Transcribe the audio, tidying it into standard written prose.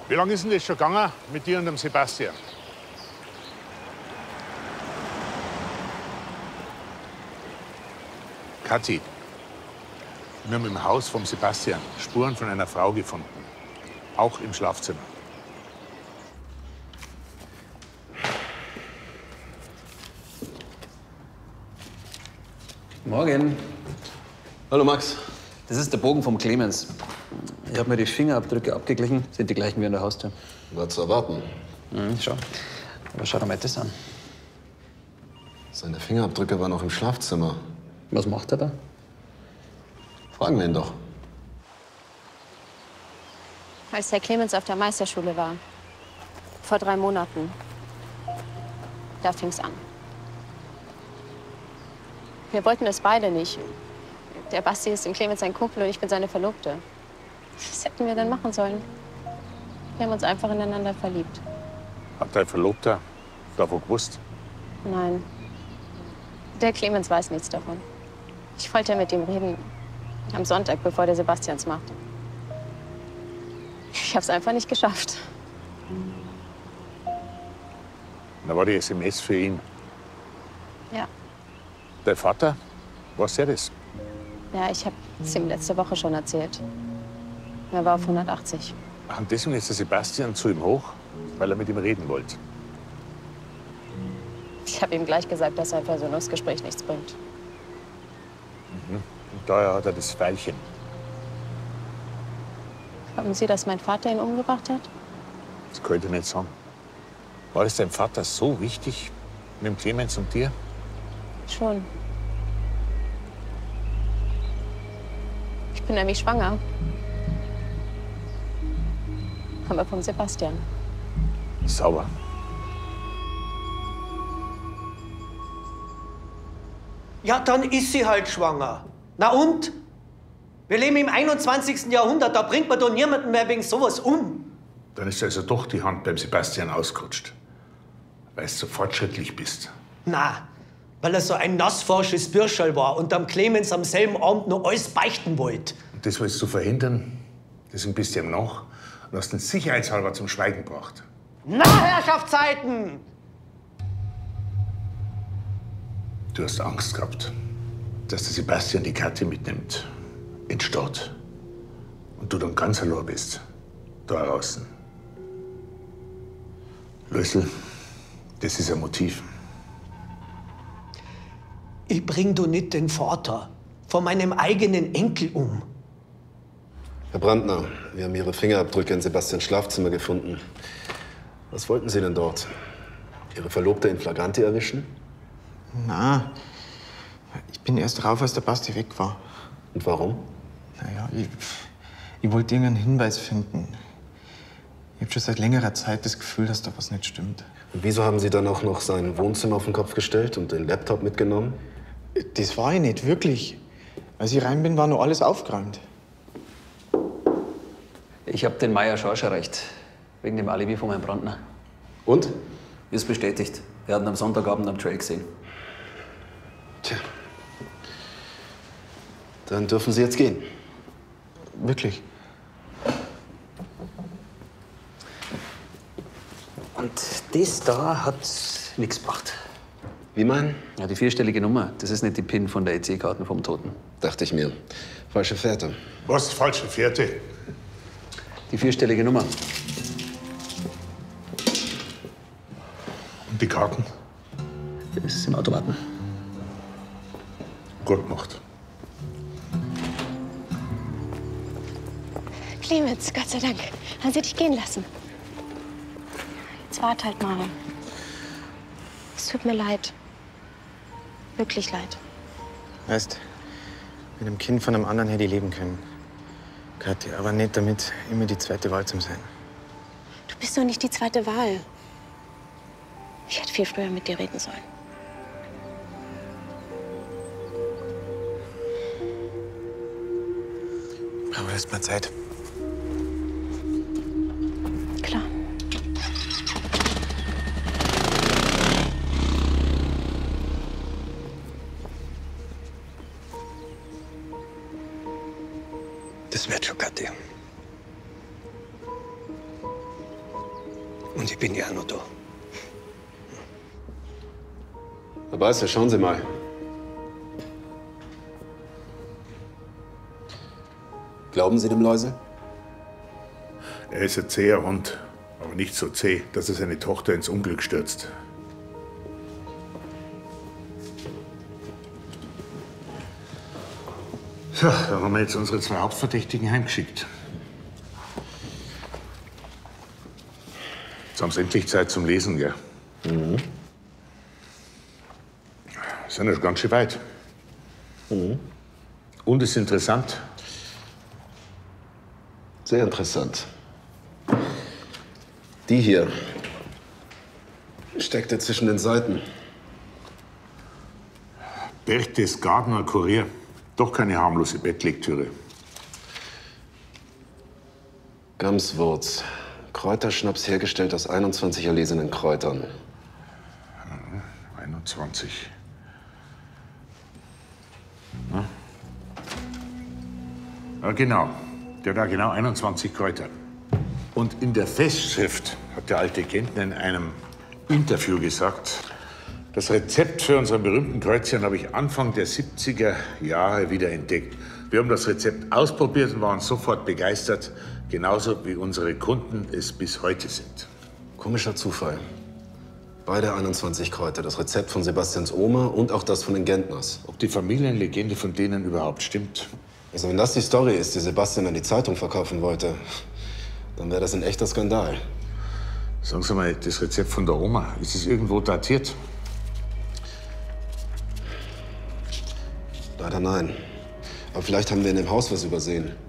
Wie lange ist denn das schon gegangen mit dir und dem Sebastian? Kathi, wir haben im Haus vom Sebastian Spuren von einer Frau gefunden. Auch im Schlafzimmer. Morgen. Hallo Max. Das ist der Bogen vom Clemens. Ich habe mir die Fingerabdrücke abgeglichen. Sind die gleichen wie an der Haustür. War zu erwarten. Schau. Aber schau doch mal das an. Seine Fingerabdrücke waren noch im Schlafzimmer. Was macht er da? Fragen wir ihn doch. Als Herr Clemens auf der Meisterschule war. Vor 3 Monaten. Da fing's an. Wir wollten es beide nicht. Der Basti ist in Clemens sein Kumpel und ich bin seine Verlobte. Was hätten wir denn machen sollen? Wir haben uns einfach ineinander verliebt. Hat dein Verlobter davon gewusst? Nein. Der Clemens weiß nichts davon. Ich wollte mit ihm reden. Am Sonntag, bevor der Sebastians machte. Ich hab's einfach nicht geschafft. Da war die SMS für ihn. Ja. Dein Vater, weiß er das? Ja, ich hab's ihm letzte Woche schon erzählt. Er war auf 180. Und deswegen ist der Sebastian zu ihm hoch, weil er mit ihm reden wollte. Ich habe ihm gleich gesagt, dass ein Versöhnungsgespräch nichts bringt. Und daher hat er das Pfeilchen. Glauben Sie, dass mein Vater ihn umgebracht hat? Das könnte ich nicht sagen. War es deinem Vater so wichtig mit dem Clemens und dir? Schon. Ich bin nämlich schwanger. Aber vom Sebastian. Sauber. Ja, dann ist sie halt schwanger. Na und? Wir leben im 21. Jahrhundert, da bringt man doch niemanden mehr wegen sowas um. Dann ist also doch die Hand beim Sebastian ausgerutscht. Weil du so fortschrittlich bist. Na, weil er so ein nassforsches Bürscherl war und am Clemens am selben Abend noch alles beichten wollte. Und das willst du verhindern? Deswegen bist du ihm nach und hast ihn sicherheitshalber zum Schweigen gebracht. Na, Herrschaftszeiten! Du hast Angst gehabt, dass der Sebastian die Kathi mitnimmt. In die Stadt. Und du dann ganz allein bist. Da draußen. Lössl, das ist ein Motiv. Ich bring doch nicht den Vater von meinem eigenen Enkel um. Herr Brandner, wir haben Ihre Fingerabdrücke in Sebastians Schlafzimmer gefunden. Was wollten Sie denn dort? Ihre Verlobte in Flagranti erwischen? Na, ich bin erst rauf, als der Basti weg war. Und warum? Naja, ich wollte irgendeinen Hinweis finden. Ich habe schon seit längerer Zeit das Gefühl, dass da was nicht stimmt. Und wieso haben Sie dann auch noch sein Wohnzimmer auf den Kopf gestellt und den Laptop mitgenommen? Das war ich nicht, wirklich. Als ich rein bin, war noch alles aufgeräumt. Ich habe den Meier Schorsch erreicht. Wegen dem Alibi von meinem Brandner. Und? Ist bestätigt. Er hat ihn am Sonntagabend am Trail gesehen. Tja. Dann dürfen Sie jetzt gehen. Wirklich. Und das da hat nichts gebracht. Wie meinen? Ja, die 4-stellige Nummer, das ist nicht die PIN von der EC-Karten vom Toten. Dachte ich mir. Falsche Fährte. Was? Falsche Fährte? Die 4-stellige Nummer. Und die Karten? Das ist im Automaten. Gut gemacht. Clemens, Gott sei Dank. Haben Sie dich gehen lassen. Jetzt wart halt mal. Es tut mir leid. Wirklich leid. Weißt, mit einem Kind von einem anderen hätte ich leben können. Kathi, aber nicht damit, immer die zweite Wahl zu sein. Du bist doch nicht die zweite Wahl. Ich hätte viel früher mit dir reden sollen. Aber erst mal Zeit. Klar. Das wird schon, Kathi. Und ich bin ja auch noch da. Herr Beißer, schauen Sie mal. Glauben Sie dem Läusel? Er ist ein zäher Hund, aber nicht so zäh, dass er seine Tochter ins Unglück stürzt. So, dann haben wir jetzt unsere 2 Hauptverdächtigen heimgeschickt. Jetzt haben sie endlich Zeit zum Lesen, gell? Mhm. Sind ja schon ganz schön weit. Mhm. Und ist interessant. Sehr interessant. Die hier steckte zwischen den Seiten. Berchtesgadener Kurier. Doch keine harmlose Bettlektüre. Gamswurz. Kräuterschnaps hergestellt aus 21 erlesenen Kräutern. 21. Ja, genau. Der hat genau 21 Kräuter. Und in der Festschrift hat der alte Kentner in einem Interview gesagt, das Rezept für unseren berühmten Kreuzchen habe ich Anfang der 70er Jahre wieder entdeckt. Wir haben das Rezept ausprobiert und waren sofort begeistert, genauso wie unsere Kunden es bis heute sind. Komischer Zufall. Beide 21 Kräuter, das Rezept von Sebastians Oma und auch das von den Gentners. Ob die Familienlegende von denen überhaupt stimmt? Also wenn das die Story ist, die Sebastian an die Zeitung verkaufen wollte, dann wäre das ein echter Skandal. Sagen Sie mal, das Rezept von der Oma, ist es irgendwo datiert? Leider nein. Aber vielleicht haben wir in dem Haus was übersehen.